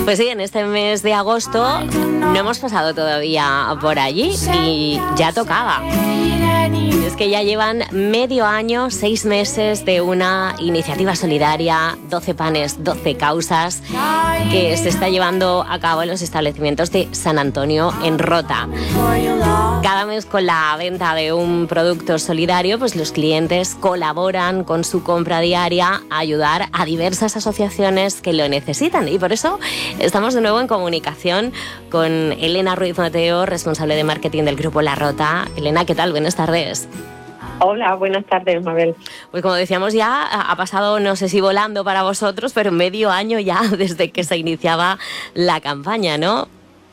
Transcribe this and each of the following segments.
Pues sí, en este mes de agosto no hemos pasado todavía por allí y ya tocaba. Y es que ya llevan medio año, 6 meses de una iniciativa solidaria, 12 panes, 12 causas, que se está llevando a cabo en los establecimientos de San Antonio en Rota. Cada mes con la venta de un producto solidario, pues los clientes colaboran con su compra diaria a ayudar a diversas asociaciones que lo necesitan. Y por eso estamos de nuevo en comunicación con Elena Ruiz Mateo, responsable de marketing del Grupo La Rota. Elena, ¿qué tal? Buenas tardes. Hola, buenas tardes, Mabel. Pues como decíamos ya, ha pasado, no sé si volando para vosotros, pero medio año ya desde que se iniciaba la campaña, ¿no?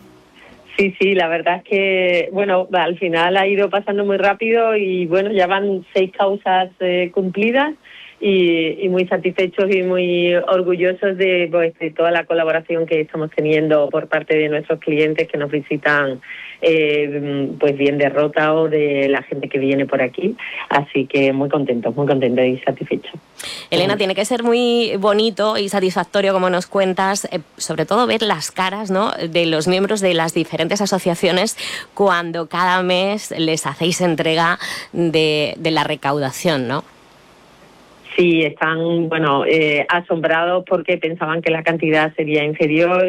Sí, la verdad es que, bueno, al final ha ido pasando muy rápido y, bueno, ya van 6 causas cumplidas y muy satisfechos y muy orgullosos de toda la colaboración que estamos teniendo por parte de nuestros clientes que nos visitan, pues bien de Rota o de la gente que viene por aquí. Así que muy contentos y satisfechos. Elena, tiene que ser muy bonito y satisfactorio, como nos cuentas, sobre todo ver las caras, ¿no?, de los miembros de las diferentes asociaciones cuando cada mes les hacéis entrega de la recaudación, ¿no? Sí, están, asombrados porque pensaban que la cantidad sería inferior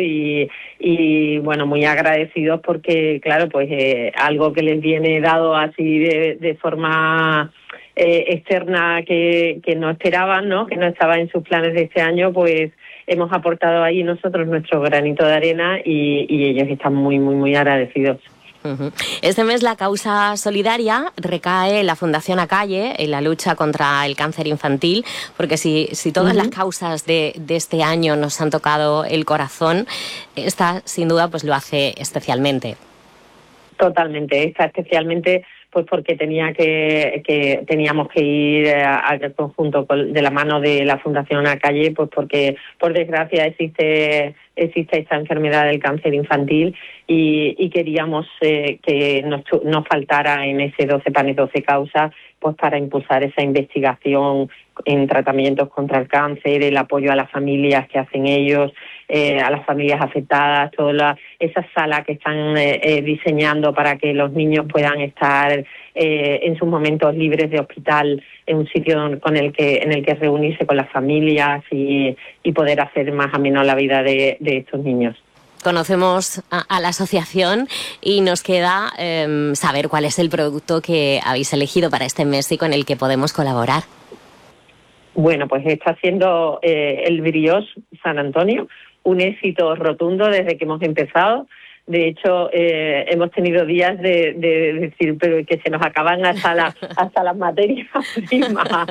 y bueno, muy agradecidos porque, claro, pues algo que les viene dado así de forma externa que no esperaban, ¿no?, que no estaba en sus planes de este año, pues hemos aportado ahí nosotros nuestro granito de arena y ellos están muy agradecidos. Este mes la causa solidaria recae en la Fundación Acalle, en la lucha contra el cáncer infantil, porque si todas las causas de este año nos han tocado el corazón, esta sin duda pues lo hace especialmente. Totalmente, esta especialmente pues porque teníamos que ir al conjunto de la mano de la Fundación Acalle, pues porque por desgracia existe esta enfermedad del cáncer infantil y queríamos que nos faltara en ese 12 panes 12 causas, pues para impulsar esa investigación en tratamientos contra el cáncer, el apoyo a las familias que hacen ellos, a las familias afectadas, toda esa sala que están diseñando para que los niños puedan estar en sus momentos libres de hospital, en un sitio en el que reunirse con las familias y poder hacer más ameno la vida de estos niños. Conocemos a la asociación y nos queda saber cuál es el producto que habéis elegido para este mes y con el que podemos colaborar. Bueno, pues está siendo el brioche San Antonio, un éxito rotundo desde que hemos empezado. De hecho, hemos tenido días de decir, pero que se nos acaban hasta las materias primas.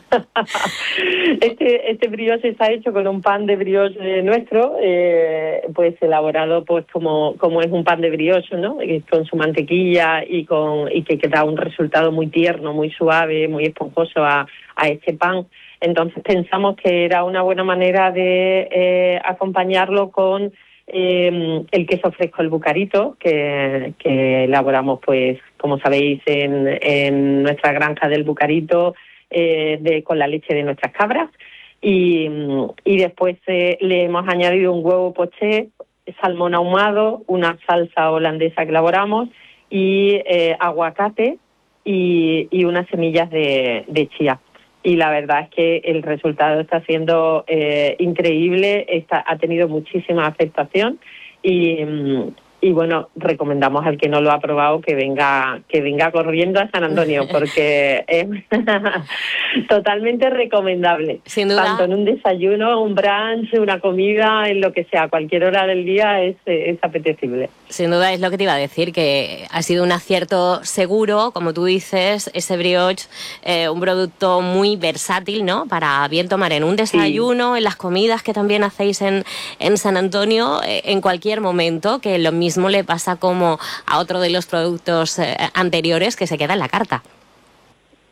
Este brioche está hecho con un pan de brioche nuestro, pues elaborado pues como es un pan de brioche, ¿no?, con su mantequilla y que da un resultado muy tierno, muy suave, muy esponjoso a este pan. Entonces pensamos que era una buena manera de acompañarlo con el queso fresco, el bucarito, que elaboramos, pues como sabéis, en nuestra granja del bucarito, con la leche de nuestras cabras, y después le hemos añadido un huevo poché, salmón ahumado, una salsa holandesa que elaboramos y aguacate y unas semillas de chía. Y la verdad es que el resultado está siendo increíble, ha tenido muchísima aceptación y bueno, recomendamos al que no lo ha probado que venga corriendo a San Antonio porque es totalmente recomendable. Sin duda. Tanto en un desayuno, un brunch, una comida, en lo que sea, a cualquier hora del día es apetecible. Sin duda es lo que te iba a decir, que ha sido un acierto seguro, como tú dices, ese brioche, un producto muy versátil, ¿no?, para bien tomar en un desayuno, sí, en las comidas que también hacéis en San Antonio, en cualquier momento, que lo mismo le pasa como a otro de los productos anteriores que se queda en la carta.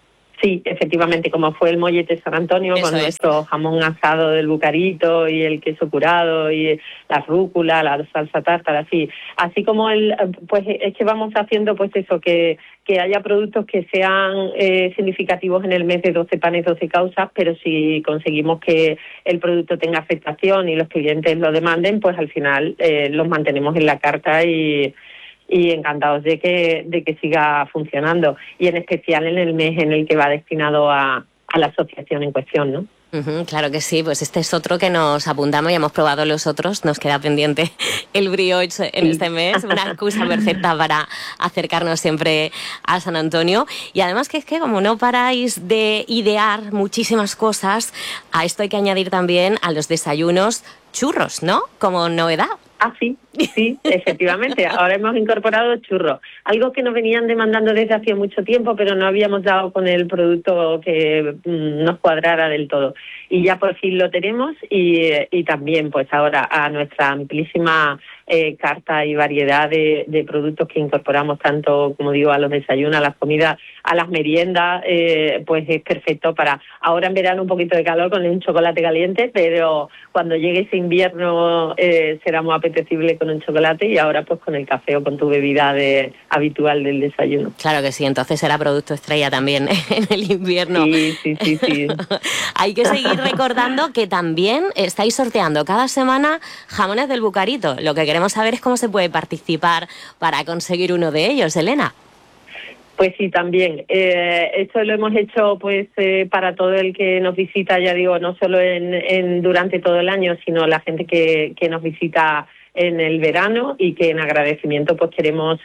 Sí, efectivamente, como fue el mollete San Antonio, con nuestro jamón asado del Bucarito y el queso curado y la rúcula, la salsa tártara, así como pues es que vamos haciendo pues eso, que haya productos que sean significativos en el mes de 12 panes, 12 causas, pero si conseguimos que el producto tenga aceptación y los clientes lo demanden, pues al final los mantenemos en la carta y encantados de que siga funcionando, y en especial en el mes en el que va destinado a la asociación en cuestión, ¿no? Claro que sí, pues este es otro que nos apuntamos, y hemos probado los otros, nos queda pendiente el brioche en este mes, una excusa perfecta para acercarnos siempre a San Antonio. Y además que es que como no paráis de idear muchísimas cosas, a esto hay que añadir también a los desayunos churros, ¿no? Como novedad. Sí, efectivamente. Ahora hemos incorporado churros, algo que nos venían demandando desde hacía mucho tiempo, pero no habíamos dado con el producto que nos cuadrara del todo. Y ya por fin lo tenemos, y también pues ahora a nuestra amplísima carta y variedad de productos que incorporamos, tanto, como digo, a los desayunos, a las comidas, a las meriendas, pues es perfecto para ahora en verano un poquito de calor con un chocolate caliente, pero cuando llegue ese invierno será muy apetecible con un chocolate, y ahora pues con el café o con tu bebida habitual del desayuno. Claro que sí, entonces será producto estrella también en el invierno. Sí. Hay que seguir recordando que también estáis sorteando cada semana jamones del Bucarito. Lo que queremos saber es cómo se puede participar para conseguir uno de ellos, Elena. Pues sí, también. Esto lo hemos hecho pues para todo el que nos visita, ya digo, no solo durante todo el año, sino la gente que nos visita en el verano, y que en agradecimiento pues queremos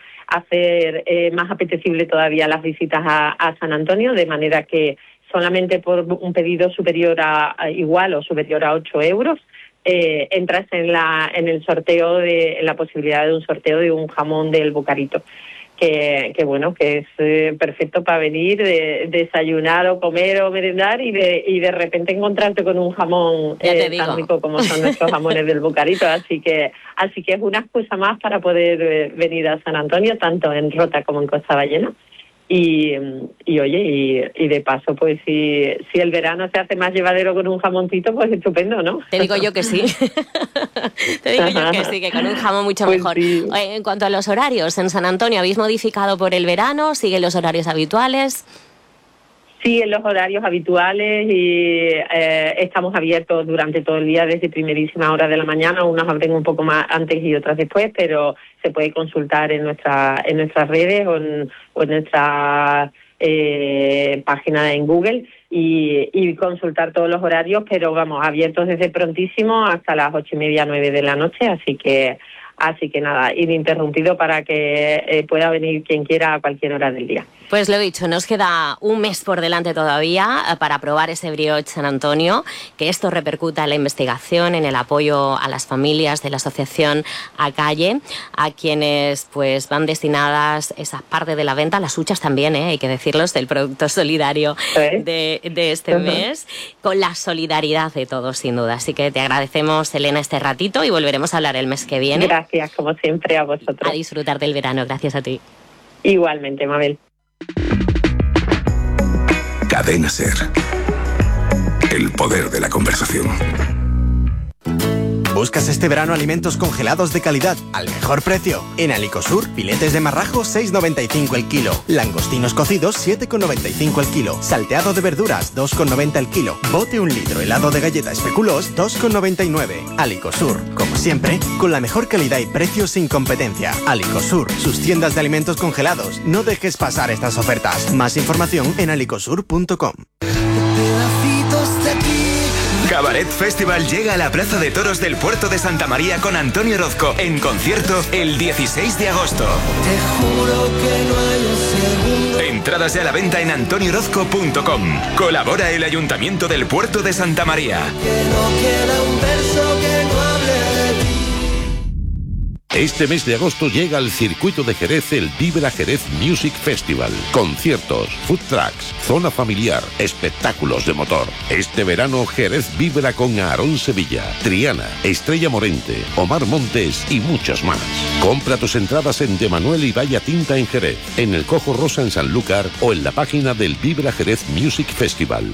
hacer más apetecible todavía las visitas a San Antonio, de manera que solamente por un pedido superior a igual o superior a 8 euros entras en el sorteo en la posibilidad de un sorteo de un jamón del Bucarito. Que bueno, que es perfecto para venir, desayunar o comer o merendar, y de repente encontrarte con un jamón tan rico como son nuestros jamones del Bucarito. Así que es una excusa más para poder venir a San Antonio, tanto en Rota como en Costa Ballena. Y oye, y de paso, pues si el verano se hace más llevadero con un jamoncito, pues estupendo, ¿no? Te digo yo que sí. Te digo yo que sí, que con un jamón mucho pues mejor. Sí. En cuanto a los horarios, en San Antonio, ¿habéis modificado por el verano? ¿Siguen los horarios habituales? Sí, en los horarios habituales, y estamos abiertos durante todo el día desde primerísima hora de la mañana. Unos abren un poco más antes y otras después, pero se puede consultar en nuestras redes o en nuestra página en Google y consultar todos los horarios, pero vamos, abiertos desde prontísimo hasta las 8:30, 9 de la noche, así que nada, ininterrumpido para que pueda venir quien quiera a cualquier hora del día. Pues lo he dicho, nos queda un mes por delante todavía para probar ese brioche San Antonio, que esto repercuta en la investigación, en el apoyo a las familias de la asociación A Calle, a quienes pues van destinadas esa parte de la venta, las huchas también, hay que decirlos, del producto solidario de este mes, con la solidaridad de todos, sin duda. Así que te agradecemos, Elena, este ratito, y volveremos a hablar el mes que viene. Gracias, como siempre, a vosotros. A disfrutar del verano, gracias a ti. Igualmente, Mabel. Cadena SER. El poder de la conversación. ¿Buscas este verano alimentos congelados de calidad al mejor precio? En Alicosur, filetes de marrajo 6,95 el kilo, langostinos cocidos 7,95 el kilo, salteado de verduras 2,90 el kilo, bote 1 litro helado de galleta especuloos 2,99. Alicosur, como siempre, con la mejor calidad y precio sin competencia. Alicosur, sus tiendas de alimentos congelados. No dejes pasar estas ofertas. Más información en alicosur.com. Cabaret Festival llega a la Plaza de Toros del Puerto de Santa María con Antonio Orozco en concierto el 16 de agosto. Te juro que no hay un segundo. Entradas ya a la venta en antoniorozco.com. Colabora el Ayuntamiento del Puerto de Santa María. Que no queda un verso que no hable de ti. Este mes de agosto llega al circuito de Jerez el Vibra Jerez Music Festival. Conciertos, food trucks, zona familiar, espectáculos de motor. Este verano Jerez vibra con Aarón Sevilla, Triana, Estrella Morente, Omar Montes y muchos más. Compra tus entradas en De Manuel y Valla Tinta en Jerez, en el Cojo Rosa en Sanlúcar o en la página del Vibra Jerez Music Festival.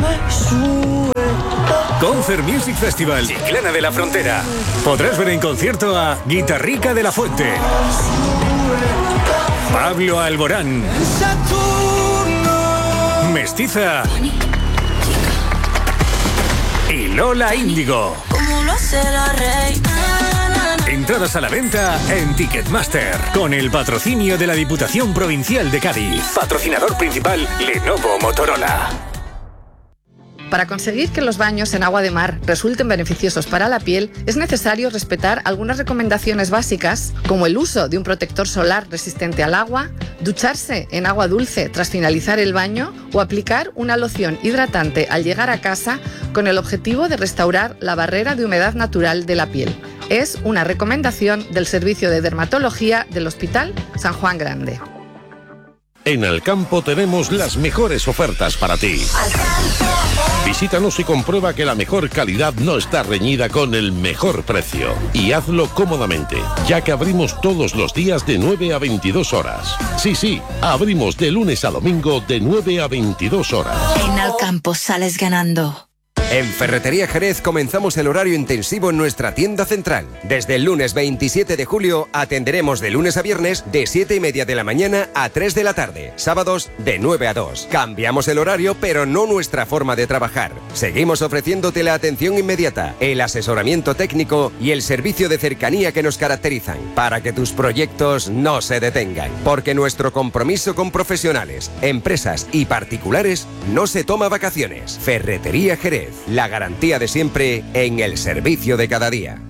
Concert Music Festival, Chiclana de la Frontera. Podrás ver en concierto a Guitarrica de la Fuente, Pablo Alborán, Mestiza y Lola Índigo. Entradas a la venta en Ticketmaster, con el patrocinio de la Diputación Provincial de Cádiz. Patrocinador principal, Lenovo Motorola. Para conseguir que los baños en agua de mar resulten beneficiosos para la piel, es necesario respetar algunas recomendaciones básicas, como el uso de un protector solar resistente al agua, ducharse en agua dulce tras finalizar el baño o aplicar una loción hidratante al llegar a casa con el objetivo de restaurar la barrera de humedad natural de la piel. Es una recomendación del Servicio de Dermatología del Hospital San Juan Grande. En Alcampo tenemos las mejores ofertas para ti. Visítanos y comprueba que la mejor calidad no está reñida con el mejor precio. Y hazlo cómodamente, ya que abrimos todos los días de 9 a 22 horas. Sí, abrimos de lunes a domingo de 9 a 22 horas. En Alcampo sales ganando. En Ferretería Jerez comenzamos el horario intensivo en nuestra tienda central. Desde el lunes 27 de julio atenderemos de lunes a viernes de 7:30 de la mañana a 3 de la tarde. Sábados de 9 a 2. Cambiamos el horario, pero no nuestra forma de trabajar. Seguimos ofreciéndote la atención inmediata, el asesoramiento técnico y el servicio de cercanía que nos caracterizan, para que tus proyectos no se detengan. Porque nuestro compromiso con profesionales, empresas y particulares no se toma vacaciones. Ferretería Jerez. La garantía de siempre en el servicio de cada día.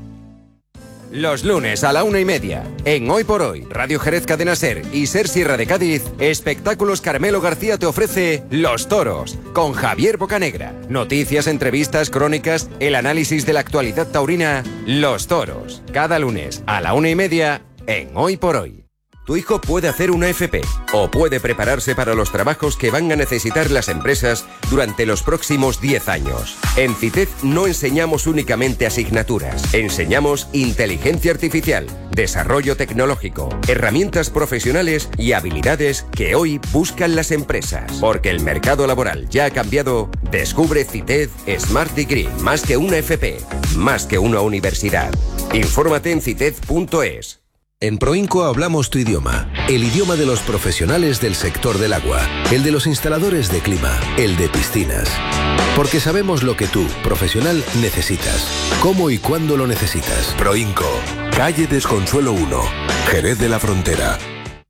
Los lunes a la 1:30, en Hoy por Hoy, Radio Jerez Cadena Ser y Ser Sierra de Cádiz, Espectáculos Carmelo García te ofrece Los Toros, con Javier Bocanegra. Noticias, entrevistas, crónicas, el análisis de la actualidad taurina. Los Toros, cada lunes a la 1:30, en Hoy por Hoy. Tu hijo puede hacer una FP o puede prepararse para los trabajos que van a necesitar las empresas durante los próximos 10 años. En CITED no enseñamos únicamente asignaturas, enseñamos inteligencia artificial, desarrollo tecnológico, herramientas profesionales y habilidades que hoy buscan las empresas. Porque el mercado laboral ya ha cambiado, descubre CITED Smart Degree, más que una FP, más que una universidad. Infórmate en cited.es. En Proinco hablamos tu idioma, el idioma de los profesionales del sector del agua, el de los instaladores de clima, el de piscinas. Porque sabemos lo que tú, profesional, necesitas, cómo y cuándo lo necesitas. Proinco, calle Desconsuelo 1, Jerez de la Frontera.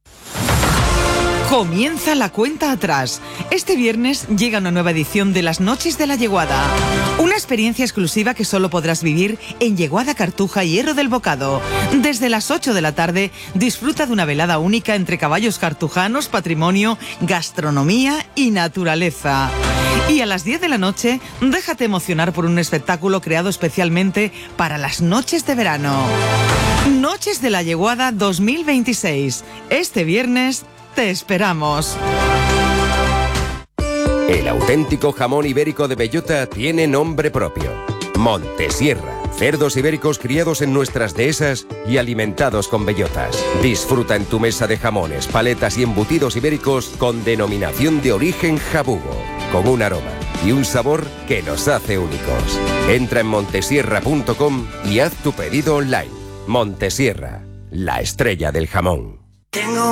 Comienza la cuenta atrás. Este viernes llega una nueva edición de Las Noches de la Yeguada. Una experiencia exclusiva que solo podrás vivir en Yeguada, Cartuja y Hierro del Bocado. Desde las 8 de la tarde disfruta de una velada única entre caballos cartujanos, patrimonio, gastronomía y naturaleza. Y a las 10 de la noche, déjate emocionar por un espectáculo creado especialmente para las noches de verano. Noches de la Yeguada 2026. Este viernes te esperamos. El auténtico jamón ibérico de bellota tiene nombre propio. Montesierra. Cerdos ibéricos criados en nuestras dehesas y alimentados con bellotas. Disfruta en tu mesa de jamones, paletas y embutidos ibéricos con denominación de origen jabugo, con un aroma y un sabor que nos hace únicos. Entra en montesierra.com y haz tu pedido online. Montesierra, la estrella del jamón.